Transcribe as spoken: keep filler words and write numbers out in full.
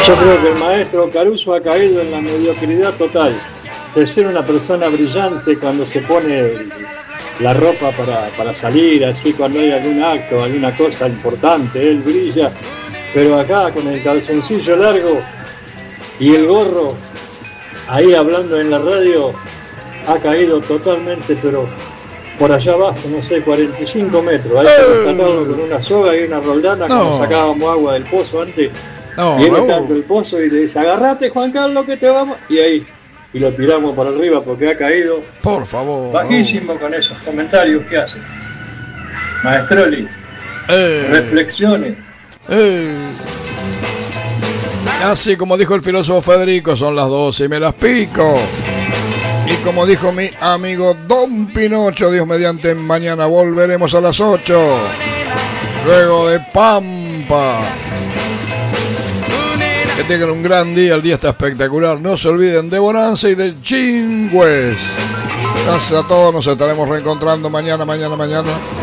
Yo creo que el maestro Caruso ha caído en la mediocridad total de ser una persona brillante cuando se pone la ropa para, para salir, así cuando hay algún acto, alguna cosa importante, él brilla, pero acá con el calzoncillo largo y el gorro, ahí hablando en la radio, ha caído totalmente, pero por allá abajo, no sé, cuarenta y cinco metros, hay que rescatarlo con una soga y una roldana, no. Como sacábamos agua del pozo antes, no, viene no. tanto el pozo y le dice, agarrate Juan Carlos que te vamos, y ahí, y lo tiramos para arriba porque ha caído, por favor, bajísimo, no. Con esos comentarios que hace. Maestroli, eh. reflexiones. Eh. Así como dijo el filósofo Federico, son las doce y me las pico. Y como dijo mi amigo Don Pinocho, Dios mediante, mañana volveremos a las ocho. Luego de Pampa. Que tengan un gran día, el día está espectacular. No se olviden de Bonanza y de Chingües. Gracias a todos, nos estaremos reencontrando mañana, mañana, mañana.